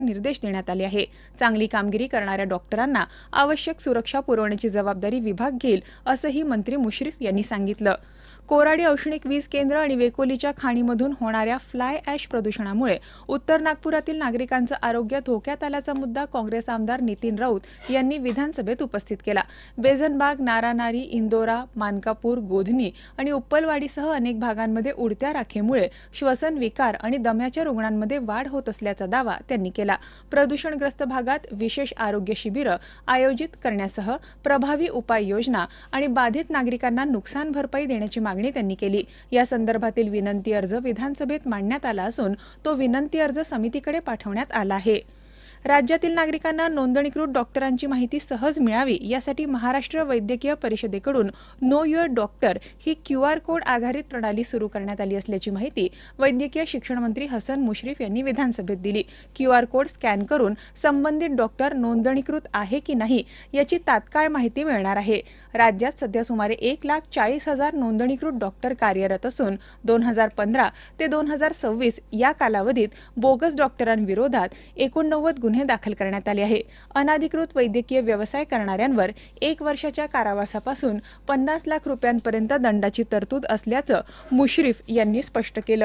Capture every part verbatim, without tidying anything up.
निर्देश देण्यात आले आहे। चांगली कामगिरी करणाऱ्या डॉक्टरांना आवश्यक सुरक्षा पुरवण्याची जबाबदारी विभाग घेईल, असंही मंत्री मुश्रीफ यांनी सांगितलं। कोराडी औष्णिक वीज केंद्र आणि वेकोलीच्या खाणीमधून होणाऱ्या फ्लाय ॲश प्रदूषणामुळे उत्तर नागपुरातील नागरिकांचं आरोग्य धोक्यात आल्याचा मुद्दा काँग्रेस आमदार नितीन राऊत यांनी विधानसभेत उपस्थित केला। बेझनबाग, नारानारी, इंदोरा, मानकापूर, गोधनी आणि उप्पलवाडीसह अनेक भागांमध्ये उडत्या राखेमुळे श्वसन विकार आणि दम्याच्या रुग्णांमध्ये वाढ होत असल्याचा दावा त्यांनी केला। प्रदूषणग्रस्त भागात विशेष आरोग्य शिबिरं आयोजित करण्यासह प्रभावी उपाययोजना आणि बाधित नागरिकांना नुकसान भरपाई देण्याची मागणी त्यांनी केली। या संदर्भातील विनंती अर्ज विधानसभेत मांडण्यात आला असून तो विनंती अर्ज समितीकडे पाठवण्यात आला आहे। राज्यातील नागरिकांना नोंदणीकृत डॉक्टरांची माहिती सहज मिळावी यासाठी महाराष्ट्र वैद्यकीय परिषदेकडून know your doctor he Q R code आधारित प्रणाली सुरू करण्यात आली असल्याची माहिती वैद्यकीय शिक्षण मंत्री हसन मुश्रीफ यांनी विधानसभेत दिली। क्यू आर कोड स्कॅन करून संबंधित डॉक्टर नोंदणीकृत आहे की नाही याची तात्काळ माहिती मिळणार आहे। राज्यात सध्या सुमारे एक लाख चाळीस हजार नोंदणीकृत डॉक्टर कार्यरत असून दोन हजार पंधरा ते दोन हजार सव्वीस या कालावधीत बोगस डॉक्टरांविरोधात एकोणनव्वद गुन्हे दाखल करण्यात आले आहे। अनाधिकृत वैद्यकीय व्यवसाय करणाऱ्यांवर एक वर्षाच्या कारावासापासून पन्नास लाख रुपयांपर्यंत दंडाची तरतूद असल्याचं मुश्रीफ यांनी स्पष्ट केलं।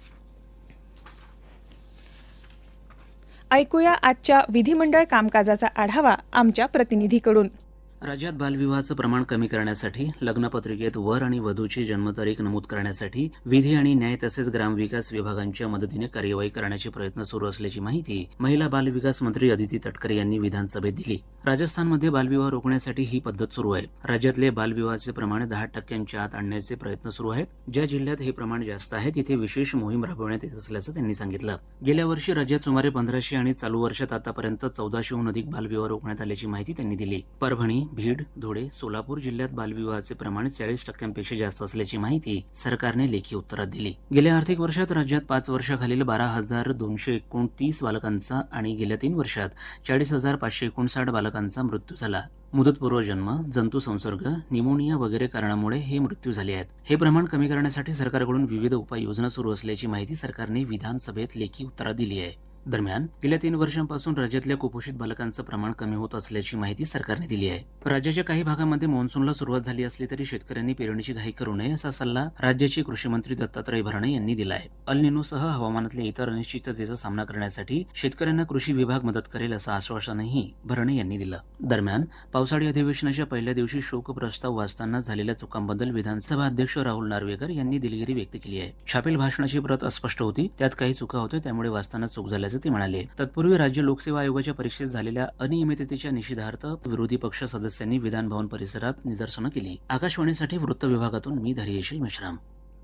ऐकूया आजच्या विधिमंडळ कामकाजाचा आढावा आमच्या प्रतिनिधीकडून। राज्यात बालविवाहाचं प्रमाण कमी करण्यासाठी लग्नपत्रिकेत वर आणि वधूची जन्मतारीख नमूद करण्यासाठी विधी आणि न्याय तसेच ग्रामविकास विभागांच्या मदतीने कार्यवाही करण्याचे प्रयत्न सुरू असल्याची माहिती महिला बालविकास मंत्री अदिती तटकरे यांनी विधानसभेत दिली। राजस्थानमध्ये बालविवाह रोखण्यासाठी ही पद्धत सुरू आहे। राज्यातले बालविवाहाचे प्रमाण दहा टक्क्यांच्या आत आणण्याचे प्रयत्न सुरू आहेत। ज्या जिल्ह्यात हे प्रमाण जास्त आहे तिथे विशेष मोहीम राबवण्यात येत असल्याचं त्यांनी सांगितलं। गेल्या वर्षी राज्यात सुमारे पंधराशे आणि चालू वर्षात आतापर्यंत चौदाशेहून अधिक बालविवाह रोखण्यात आल्याची माहिती त्यांनी दिली। परभणी, भीड, धुळे, सोलापूर जिल्ह्यात बालविवाहाचे प्रमाण चाळीस टक्क्यांपेक्षा जास्त असल्याची माहिती सरकारने लेखी उत्तरात दिली। गेल्या आर्थिक वर्षात राज्यात पाच वर्षाखालील बारा हजार दोनशे एकोणतीस बालकांचा आणि गेल्या तीन वर्षात चाळीस हजार पाचशे एकोणसाठ बालकांचा मृत्यू झाला। मुदतपूर्व जन्म, जंतू संसर्ग, निमोनिया वगैरे कारणामुळे हे मृत्यू झाले आहेत। हे प्रमाण कमी करण्यासाठी सरकारकडून विविध उपाययोजना सुरू असल्याची माहिती सरकारने विधानसभेत लेखी उत्तरात दिली आहे। दरम्यान गेल्या तीन वर्षांपासून राज्यातल्या कुपोषित बालकांचं प्रमाण कमी होत असल्याची माहिती सरकारने दिली आहे। राज्याच्या काही भागामध्ये मान्सूनला सुरुवात झाली असली तरी शेतकऱ्यांनी पेरणीची घाई करू नये असा सल्ला राज्याचे कृषी मंत्री दत्तात्रय भरणे यांनी दिला आहे। अल निनोसह हवामानातल्या इतर अनिश्चिततेचा सामना करण्यासाठी शेतकऱ्यांना कृषी विभाग मदत करेल असं आश्वासनही भरणे यांनी दिलं। दरम्यान पावसाळी अधिवेशनाच्या पहिल्या दिवशी शोक प्रस्ताव वाचताना झालेल्या चुकांबद्दल विधानसभा अध्यक्ष राहुल नार्वेकर यांनी दिलगिरी व्यक्त केली आहे। छापील भाषणाची प्रत अस्पष्ट होती, त्यात काही चुका होत्या, त्यामुळे वाचताना चूक झाल्याचं ते म्हणाले। तत्पूर्वी राज्य लोकसेवा आयोगाच्या परीक्षेत झालेल्या अनियमिततेच्या निषेधार्थ विरोधी पक्ष सदस्यांनी विधान भवन परिसरात निदर्शनं केली। आकाशवाणीसाठी वृत्त विभागातून मी धैर्यशील मेश्राम।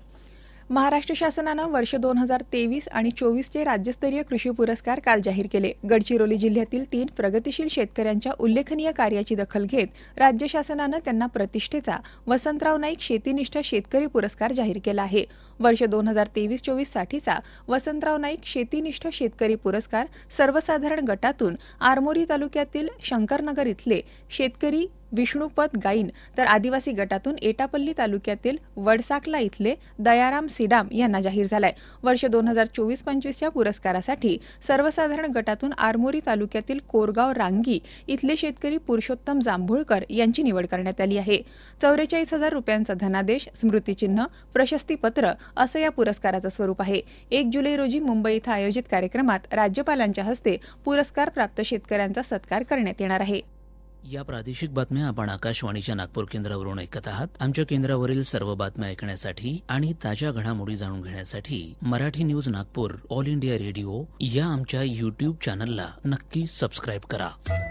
महाराष्ट्र शासनानं वर्ष दोन हजार तेवीस आणि चोवीसचे राज्यस्तरीय कृषी पुरस्कार काल जाहीर केले। गडचिरोली जिल्ह्यातील तीन प्रगतिशील शेतकऱ्यांच्या उल्लेखनीय कार्याची दखल घेत राज्य शासनानं त्यांना प्रतिष्ठेचा वसंतराव नाईक शेतीनिष्ठ शेतकरी पुरस्कार जाहीर केला आहे। वर्ष दोन हजार तेवीस चोवीस साठीचा वसंतराव नाईक शेतीनिष्ठ शेतकरी पुरस्कार सर्वसाधारण गटातून आरमोरी तालुक्यातील शंकरनगर इथले शेतकरी विष्णुपत गाईन तर आदिवासी गटातून एटापल्ली तालुक्यातील वडसाकला इथले दयाराम सिडाम यांना जाहीर झालाय। वर्ष दोन हजार चोवीस पंचवीसच्या पुरस्कारासाठी सर्वसाधारण गटातून आरमोरी तालुक्यातील कोरगाव रांगी इथले शेतकरी पुरुषोत्तम जांभूळकर यांची निवड करण्यात आली आहे। चौवेचाळीस हजार रुपयांचा धनादेश, स्मृतिचिन्ह, प्रशस्तीपत्र असं या पुरस्काराचं स्वरूप आहे। एक जुलै रोजी मुंबई इथं आयोजित कार्यक्रमात राज्यपालांच्या हस्ते पुरस्कार प्राप्त शेतकऱ्यांचा सत्कार करण्यात येणार आहे। या प्रादेशिक बातम्या आपण आकाशवाणीच्या नागपूर केंद्रावरून ऐकत आहात। आमच्या केंद्रावरील सर्व बातम्या ऐकण्यासाठी आणि ताज्या घडामोडी जाणून घेण्यासाठी Marathi news Nagpur all India radio या आमच्या यूट्यूब चॅनलला नक्की सबस्क्राईब करा।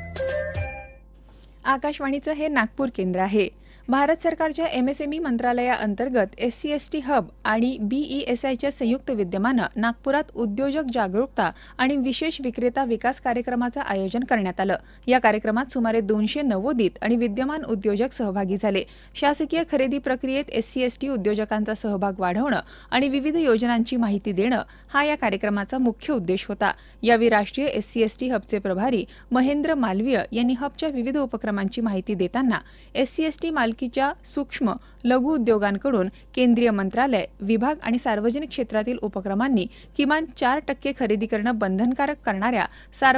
आकाशवाणीचं हे नागपूर केंद्र आहे। भारत सरकारच्या एमएसएमई मंत्रालयाअंतर्गत एससी एसटी हब आणि बीईएसआयच्या संयुक्त विद्यमानं नागपुरात उद्योजक जागरूकता आणि विशेष विक्रेता विकास कार्यक्रमाचं आयोजन करण्यात आलं। या कार्यक्रमात सुमारे दोनशे नवोदित आणि विद्यमान उद्योजक सहभागी झाले। शासकीय खरेदी प्रक्रियेत एससी एसटी उद्योजकांचा सहभाग वाढवणं आणि विविध योजनांची माहिती देणं हा या कार्यक्रमाचा मुख्य उद्देश होता। यावेळी राष्ट्रीय एस सी एस टी हबचे प्रभारी महेंद्र मालवीय यांनी हबच्या विविध उपक्रमांची माहिती देताना एस सी एस टी मालकीच्या सूक्ष्म लघु उद्योगांकडून केंद्रीय मंत्रालय, विभाग आणि सार्वजनिक क्षेत्रातील उपक्रमांनी किमान चार टक्के खरेदी करणं बंधनकारक करणाऱ्या